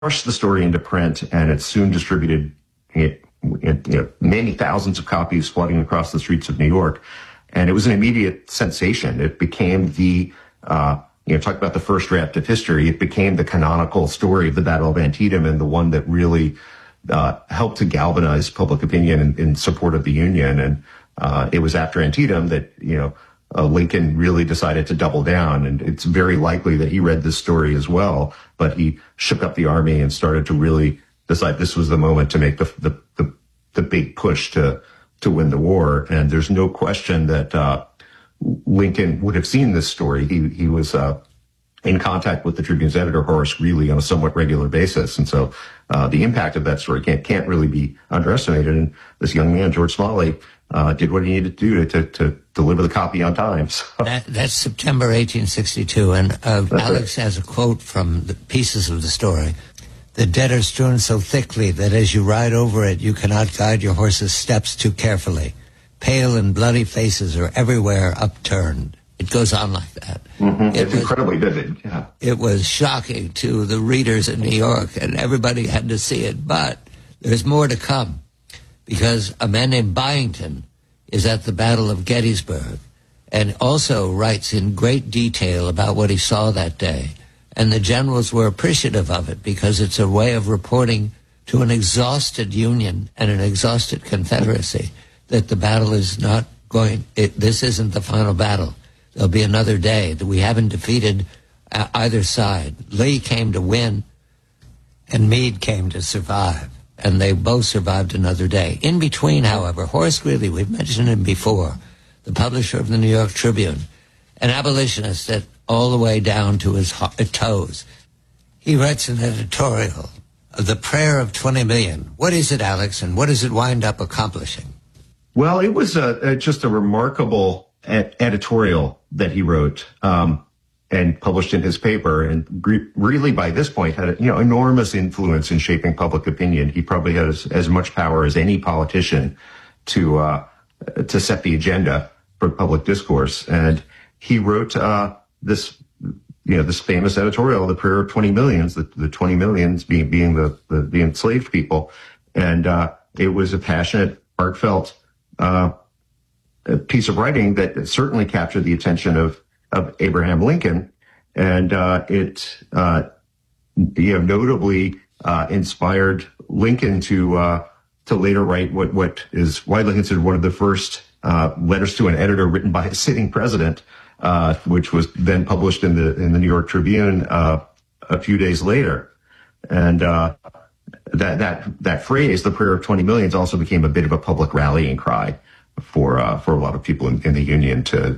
rushed the story into print, and it soon distributed many thousands of copies flooding across the streets of New York. And it was an immediate sensation. It became talk about the first draft of history. It became the canonical story of the Battle of Antietam, and the one that really helped to galvanize public opinion in support of the Union. And it was after Antietam that, Lincoln really decided to double down. And it's very likely that he read this story as well, but he shook up the army and started to really decide this was the moment to make the big push to win the war. And there's no question that Lincoln would have seen this story. He was in contact with the Tribune's editor, Horace Greeley, on a somewhat regular basis. And so the impact of that story can't really be underestimated. And this young man, George Smalley, did what he needed to do to deliver the copy on time. So. That's September 1862. And Alex has a quote from the pieces of the story. "The dead are strewn so thickly that as you ride over it, you cannot guide your horse's steps too carefully. Pale and bloody faces are everywhere upturned." It goes on like that. Mm-hmm. It's incredibly vivid. Yeah. It was shocking to the readers in New York, and everybody had to see it. But there's more to come, because a man named Byington is at the Battle of Gettysburg and also writes in great detail about what he saw that day. And the generals were appreciative of it because it's a way of reporting to an exhausted Union and an exhausted Confederacy that the battle is not going, this isn't the final battle. There'll be another day, that we haven't defeated either side. Lee came to win, and Meade came to survive, and they both survived another day. In between, however, Horace Greeley, we've mentioned him before, the publisher of the New York Tribune, an abolitionist that all the way down to his toes. He writes an editorial of the Prayer of 20 Million. What is it, Alex, and what does it wind up accomplishing? Well, it was just a remarkable editorial that he wrote and published in his paper, and really by this point had enormous influence in shaping public opinion. He probably had as much power as any politician to set the agenda for public discourse. And he wrote this famous editorial, The Prayer of 20 Millions, the 20 millions being the enslaved people. And it was a passionate, heartfelt a piece of writing that certainly captured the attention of Abraham Lincoln, and it notably inspired Lincoln to later write what is widely considered one of the first letters to an editor written by a sitting president, which was then published in the New York Tribune a few days later. And that phrase, the Prayer of 20 Millions, also became a bit of a public rallying cry for a lot of people in the Union to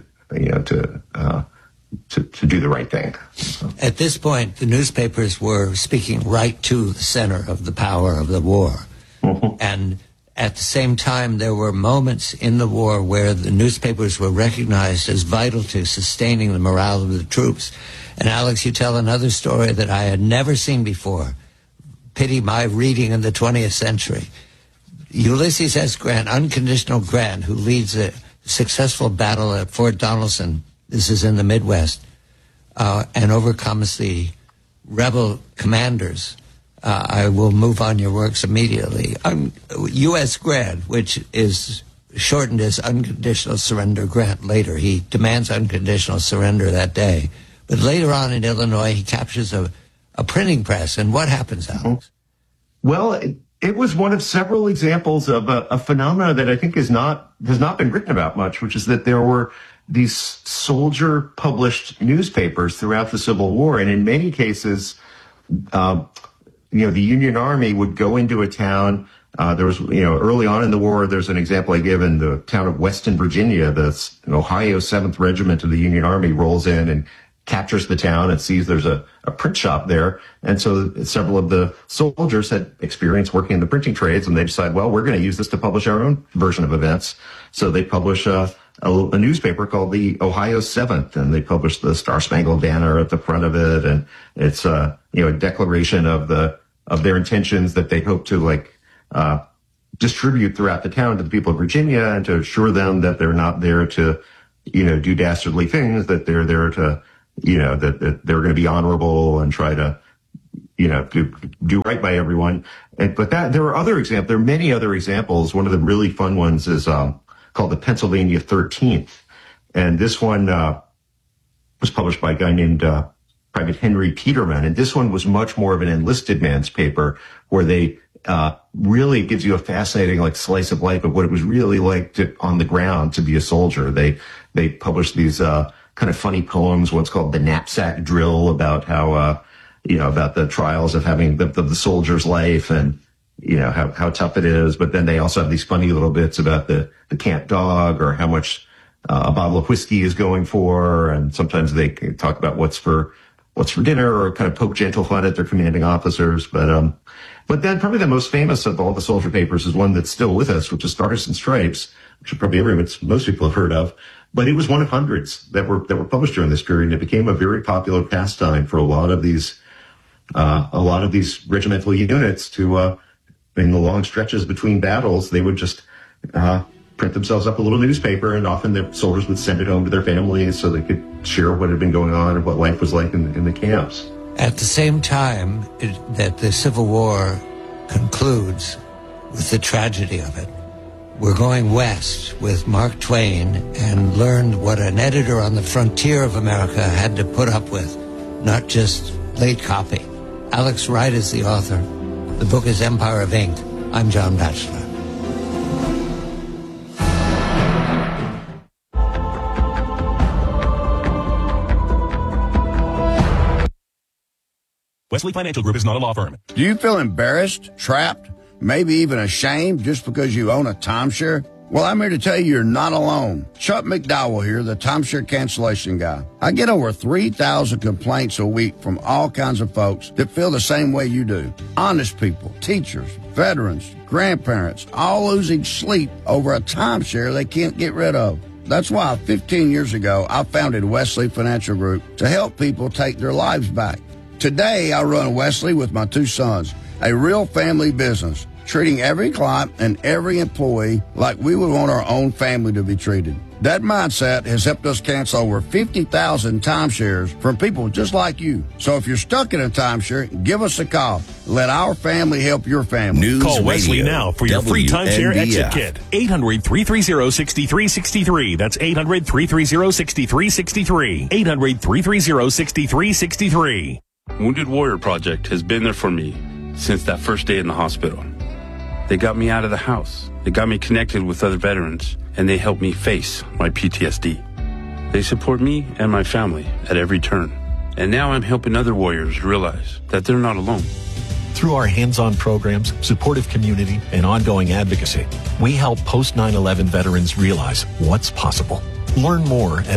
do the right thing. So. At this point, the newspapers were speaking right to the center of the power of the war. Mm-hmm. And at the same time, there were moments in the war where the newspapers were recognized as vital to sustaining the morale of the troops. And Alex, you tell another story that I had never seen before. Pity my reading in the 20th century. Ulysses S. Grant, Unconditional Grant, who leads a successful battle at Fort Donelson, this is in the Midwest, and overcomes the rebel commanders. I will move on your works immediately. U.S. Grant, which is shortened as Unconditional Surrender Grant later. He demands unconditional surrender that day. But later on in Illinois, he captures a printing press. And what happens, Alex? Well, it was one of several examples of a phenomena that I think has not been written about much, which is that there were these soldier-published newspapers throughout the Civil War. And in many cases, the Union Army would go into a town. There was, early on in the war, there's an example I give in the town of Weston, Virginia. The Ohio 7th Regiment of the Union Army rolls in and captures the town and sees there's a print shop there. And so several of the soldiers had experience working in the printing trades, and they decide, well, we're going to use this to publish our own version of events. So they publish a newspaper called the Ohio 7th, and they publish the Star-Spangled Banner at the front of it. And it's a declaration of their intentions that they hope to distribute throughout the town to the people of Virginia, and to assure them that they're not there to, do dastardly things, that they're there to, that they're going to be honorable and try to, do right by everyone. But there are other examples. There are many other examples. One of the really fun ones is called the Pennsylvania 13th. And this one was published by a guy named Private Henry Peterman. And this one was much more of an enlisted man's paper where they really gives you a fascinating slice of life of what it was really like on the ground to be a soldier. They published these kind of funny poems. One's called The Knapsack Drill, about how about the trials of having the soldier's life and how tough it is. But then they also have these funny little bits about the camp dog, or how much a bottle of whiskey is going for. And sometimes they talk about what's for dinner, or kind of poke gentle fun at their commanding officers. But then probably the most famous of all the soldier papers is one that's still with us, which is Stars and Stripes, which probably most people have heard of. But it was one of hundreds that were published during this period, and it became a very popular pastime for a lot of these regimental units to, in the long stretches between battles, they would just print themselves up a little newspaper, and often the soldiers would send it home to their families so they could share what had been going on and what life was like in the camps. At the same time that the Civil War concludes with the tragedy of it, we're going west with Mark Twain and learned what an editor on the frontier of America had to put up with, not just late copy. Alex Wright is the author. The book is Empire of Ink. I'm John Batchelor. Wesley Financial Group is not a law firm. Do you feel embarrassed, trapped, maybe even ashamed just because you own a timeshare? Well, I'm here to tell you you're not alone. Chuck McDowell here, the timeshare cancellation guy. I get over 3,000 complaints a week from all kinds of folks that feel the same way you do. Honest people, teachers, veterans, grandparents, all losing sleep over a timeshare they can't get rid of. That's why 15 years ago, I founded Wesley Financial Group to help people take their lives back. Today, I run Wesley with my two sons, a real family business, treating every client and every employee like we would want our own family to be treated. That mindset has helped us cancel over 50,000 timeshares from people just like you. So if you're stuck in a timeshare, give us a call. Let our family help your family. News Call Wesley now for your free timeshare exit kit. 800-330-6363. That's 800-330-6363. 800-330-6363. Wounded Warrior Project has been there for me since that first day in the hospital. They got me out of the house. They got me connected with other veterans, and they helped me face my PTSD. They support me and my family at every turn. And now I'm helping other warriors realize that they're not alone. Through our hands-on programs, supportive community, and ongoing advocacy, we help post 9/11 veterans realize what's possible. Learn more at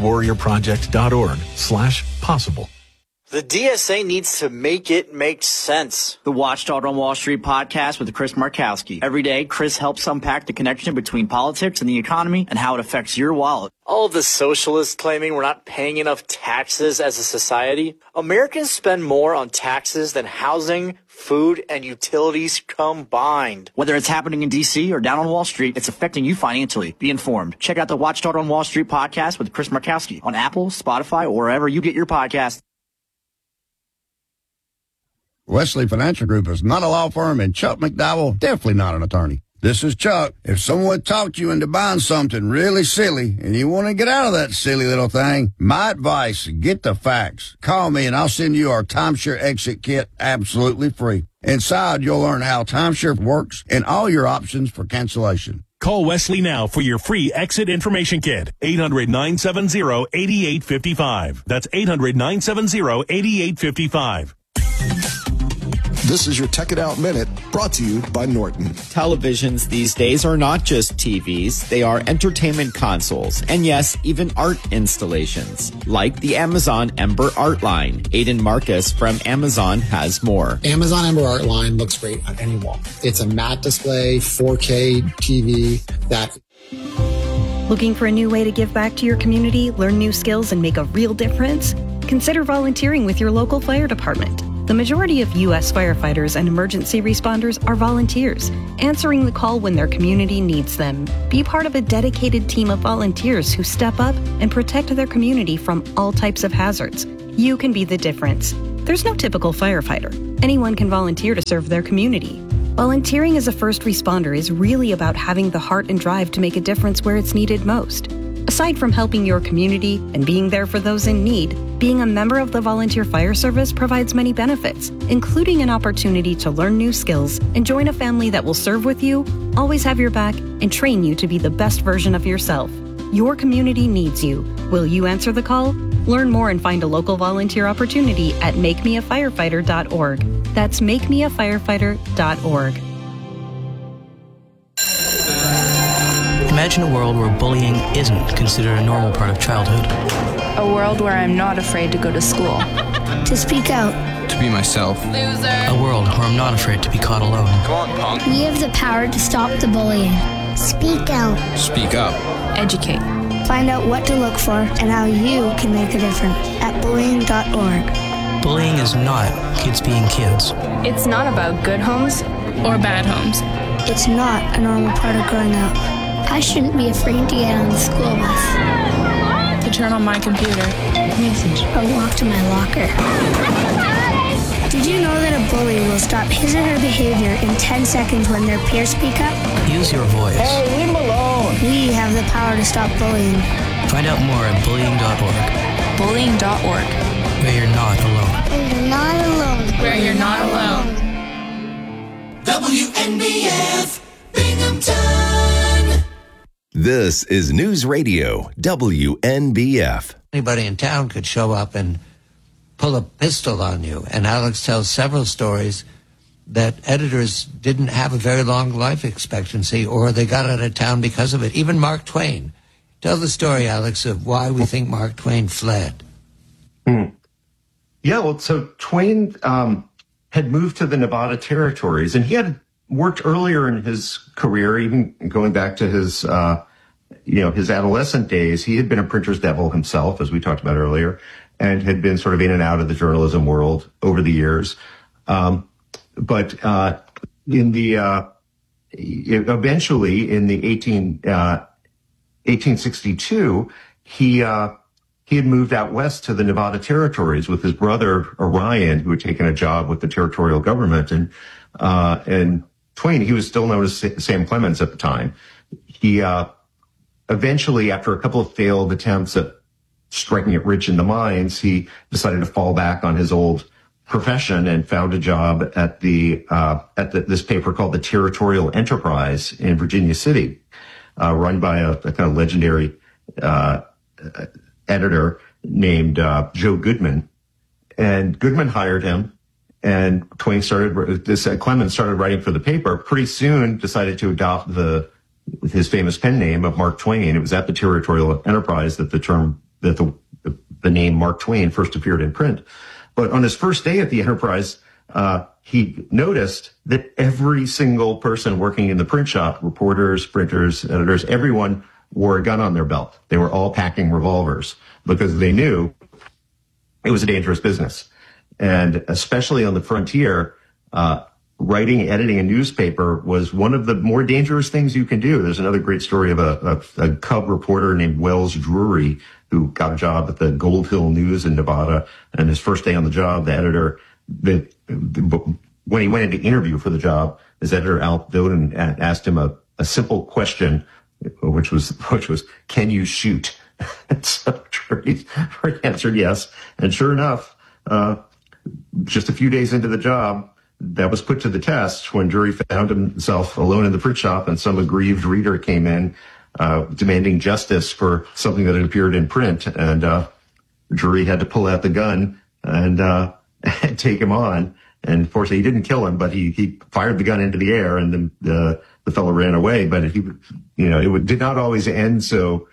woundedwarriorproject.org/possible. The DSA needs to make it make sense. The Watchdog on Wall Street podcast with Chris Markowski. Every day, Chris helps unpack the connection between politics and the economy and how it affects your wallet. All of the socialists claiming we're not paying enough taxes as a society. Americans spend more on taxes than housing, food, and utilities combined. Whether it's happening in D.C. or down on Wall Street, it's affecting you financially. Be informed. Check out the Watchdog on Wall Street podcast with Chris Markowski on Apple, Spotify, or wherever you get your podcasts. Wesley Financial Group is not a law firm, and Chuck McDowell, definitely not an attorney. This is Chuck. If someone talked you into buying something really silly and you want to get out of that silly little thing, my advice, get the facts. Call me and I'll send you our timeshare exit kit absolutely free. Inside, you'll learn how timeshare works and all your options for cancellation. Call Wesley now for your free exit information kit. 800-970-8855. That's 800-970-8855. This is your Tech It Out Minute, brought to you by Norton. Televisions these days are not just TVs, they are entertainment consoles, and yes, even art installations, like the Amazon Ember Art Line. Aiden Marcus from Amazon has more. Amazon Ember Art Line looks great on any wall. It's a matte display, 4K TV that... Looking for a new way to give back to your community, learn new skills, and make a real difference? Consider volunteering with your local fire department. The majority of U.S. firefighters and emergency responders are volunteers, answering the call when their community needs them. Be part of a dedicated team of volunteers who step up and protect their community from all types of hazards. You can be the difference. There's no typical firefighter. Anyone can volunteer to serve their community. Volunteering as a first responder is really about having the heart and drive to make a difference where it's needed most. Aside from helping your community and being there for those in need, being a member of the Volunteer Fire Service provides many benefits, including an opportunity to learn new skills and join a family that will serve with you, always have your back, and train you to be the best version of yourself. Your community needs you. Will you answer the call? Learn more and find a local volunteer opportunity at makemeafirefighter.org. That's makemeafirefighter.org. Imagine a world where bullying isn't considered a normal part of childhood. A world where I'm not afraid to go to school. To speak out. To be myself. Loser. A world where I'm not afraid to be caught alone. Come on, punk. We have the power to stop the bullying. Speak out. Speak up. Educate. Find out what to look for and how you can make a difference at bullying.org. Bullying is not kids being kids. It's not about good homes or bad homes. It's not a normal part of growing up. I shouldn't be afraid to get on the school bus. To turn on my computer. Or walk to my locker. Did you know that a bully will stop his or her behavior in 10 seconds when their peers speak up? Use your voice. Hey, leave him alone. We have the power to stop bullying. Find out more at bullying.org. Bullying.org. Where you're not alone. Where you're not alone. Where you're not alone. WNBF Binghamton. This is News Radio WNBF. Anybody in town could show up and pull a pistol on you. And Alex tells several stories that editors didn't have a very long life expectancy, or they got out of town because of it. Even Mark Twain. Tell the story, Alex, of why we think Mark Twain fled. Yeah, well, so Twain had moved to the Nevada territories, and he had worked earlier in his career, even going back to his his adolescent days. He had been a printer's devil himself, as we talked about earlier, and had been sort of in and out of the journalism world over the years. But eventually in the 1862, he had moved out west to the Nevada territories with his brother Orion, who had taken a job with the territorial government, and Twain, he was still known as Sam Clemens at the time. He eventually, after a couple of failed attempts at striking it rich in the mines, he decided to fall back on his old profession and found a job at this paper called the Territorial Enterprise in Virginia City, run by a kind of legendary editor named Joe Goodman. And Goodman hired him, and Clemens started writing for the paper. Pretty soon decided to adopt his famous pen name of Mark Twain. It was at the Territorial Enterprise that the name Mark Twain first appeared in print. But on his first day at the Enterprise, he noticed that every single person working in the print shop, reporters, printers, editors, everyone wore a gun on their belt. They were all packing revolvers because they knew it was a dangerous business. And especially on the frontier, writing, editing a newspaper was one of the more dangerous things you can do. There's another great story of a cub reporter named Wells Drury, who got a job at the Gold Hill News in Nevada. And his first day on the job, the editor, when he went into interview for the job, his editor, Al Doden, asked him a simple question, which was, can you shoot? And so Drury answered yes. And sure enough, just a few days into the job, that was put to the test when Drury found himself alone in the print shop, and some aggrieved reader came in demanding justice for something that had appeared in print, and Drury had to pull out the gun and take him on. And fortunately, he didn't kill him, but he fired the gun into the air, and then the fellow ran away. But it did not always end so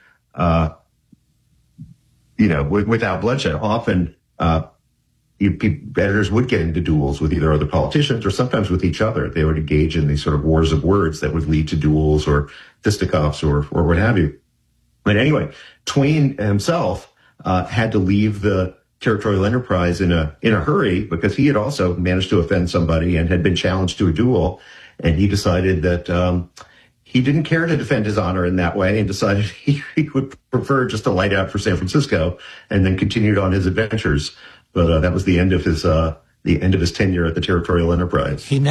without bloodshed. Often editors would get into duels with either other politicians or sometimes with each other. They would engage in these sort of wars of words that would lead to duels or fisticuffs or what have you. But anyway, Twain himself had to leave the Territorial Enterprise in a hurry because he had also managed to offend somebody and had been challenged to a duel. And he decided that he didn't care to defend his honor in that way, and decided he would prefer just to light out for San Francisco, and then continued on his adventures. But that was the end of his tenure at the Territorial Enterprise. He